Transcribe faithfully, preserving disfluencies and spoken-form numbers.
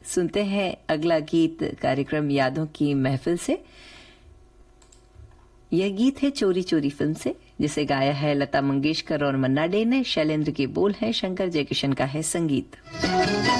सुनते हैं अगला गीत कार्यक्रम यादों की महफिल से। यह गीत है चोरी चोरी फिल्म से, जिसे गाया है लता मंगेशकर और मन्ना डे ने। शैलेंद्र के बोल हैं, शंकर जयकिशन का है संगीत।